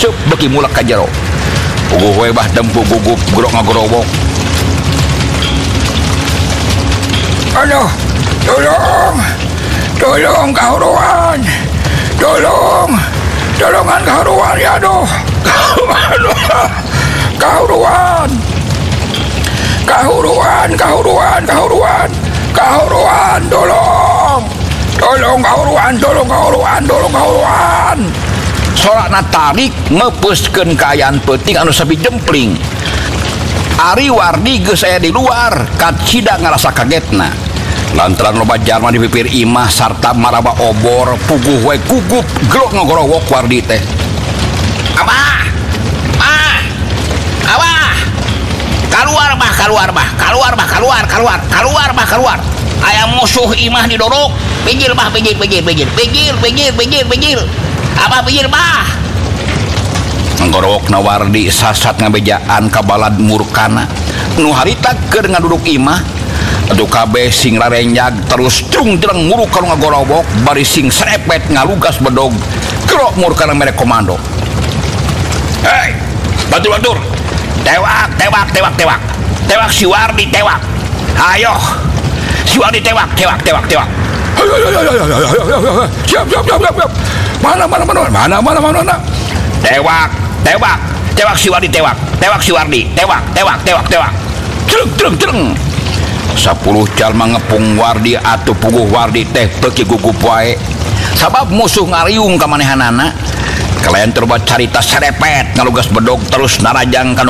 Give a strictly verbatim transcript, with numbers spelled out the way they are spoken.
sup beki mulak ka jero. Puguh we bah dempu gugup grok ngagorowok. Aduh, tolong, tolong kahuruan, tolong, tolongan kahuruan ya aduh, kahuruan, kahuruan, kahuruan, kahuruan, kahuruan, tolong, tolong kahuruan, tolong kahuruan, tolong kahuruan. Sorakna tarik ngepuskeun kaayaan peuting anu sapi jempling. Ari Wardi geus aya di luar, kacida ngarasa kagetna. Lantaran loba jalma di pipir imah sarta maraba obor, puguh we gugup grok ngagorowok Wardi teh. Abah, ah, abah, keluar bah, keluar bah, keluar bah, keluar, keluar, keluar bah, keluar. Aya musuh imah didorok, pinggir bah, pinggir, pinggir, pinggir, pinggir, pinggir, pinggir, pinggir. Abah pinggir bah. Ngorowokna Wardi sasat ngabejaan ka balad murkana nu harita keur ngaduduk imah. Atuh kabeh sing rarenjag terus cung jeung muruk ka ngagorowok bari sing serepet ngalugas bedog krok murkana mere komando. Hei, batur-batur. Tewak, tewak, tewak, tewak. Tewak si Wardi tewak. Ayo. Si Wardi tewak, tewak, tewak, tewak. Siap, siap, siap, siap. Mana, mana, mana, mana, mana, mana, mana. Tewak, tewak, tewak si Wardi tewak, tewak si Wardi, tewak, tewak, tewak, tewak. Cereng, cereng, cereng. Sepuluh jalma ngepung Wardi atuh puguh Wardi teh beki gugup wae. Sabab musuh ngariung ka manehanana. Kalian terbuat carita serepet ngalugas bedog terus narajang kanu